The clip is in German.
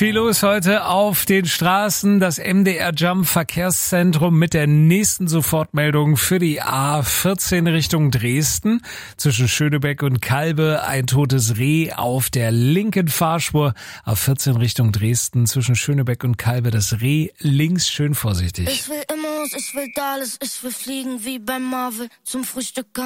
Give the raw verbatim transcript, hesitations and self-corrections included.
Viel los heute auf den Straßen. Das M D R Jump Verkehrszentrum mit der nächsten Sofortmeldung für die A vierzehn Richtung Dresden. Zwischen Schönebeck und Kalbe ein totes Reh auf der linken Fahrspur. A vierzehn Richtung Dresden zwischen Schönebeck und Kalbe das Reh links schön vorsichtig. Ich will Immos, ich will Dallas, ich will fliegen wie bei Marvel zum Frühstück.